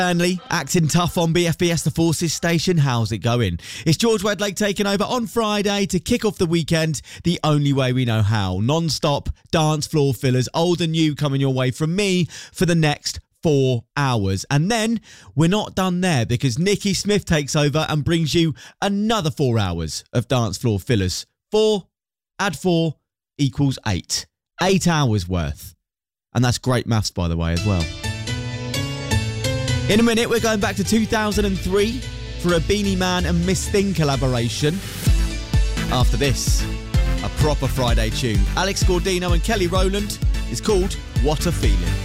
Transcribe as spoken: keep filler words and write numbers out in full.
Burnley, acting tough on B F B S The Forces station. How's it going? It's George Wedlake taking over on Friday to kick off the weekend the only way we know how. Non-stop dance floor fillers, old and new, coming your way from me for the next four hours. And then we're not done there, because Nikki Smith takes over and brings you another four hours of dance floor fillers. Four, add four, equals eight. Eight hours worth. And that's great maths, by the way, as well. In a minute, we're going back to two thousand three for a Beanie Man and Miss Thing collaboration. After this, a proper Friday tune. Alex Gaudino and Kelly Rowland is called What a Feeling.